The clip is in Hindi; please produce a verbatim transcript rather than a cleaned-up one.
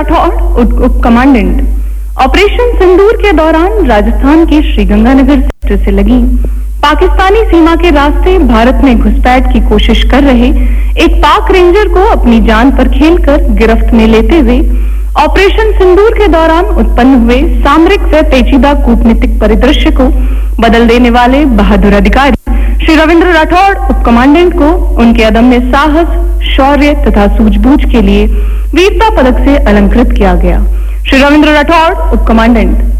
राठौड़, उप कमांडेंट। ऑपरेशन सिंदूर के दौरान राजस्थान के श्रीगंगानगर सेक्टर से लगी पाकिस्तानी सीमा के रास्ते भारत में घुसपैठ की कोशिश कर रहे एक पाक रेंजर को अपनी जान पर खेलकर गिरफ्त में लेते हुए ऑपरेशन सिंदूर के दौरान उत्पन्न हुए सामरिक व पेचीदा कूटनीतिक परिदृश्य को बदल देने वाले बहादुर अधिकारी श्री रविंद्र राठौड़, उप कमांडेंट को उनके अदम्य साहस, शौर्य तथा सूझबूझ के लिए वीरता पदक से अलंकृत किया गया। श्री रविंद्र राठौड़, उप कमांडेंट।